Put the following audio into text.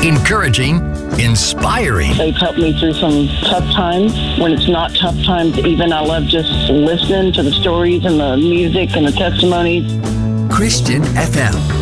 encouraging, inspiring. They've helped me through some tough times. When it's not tough times, even I love just listening to the stories and the music and the testimonies. Christian FM.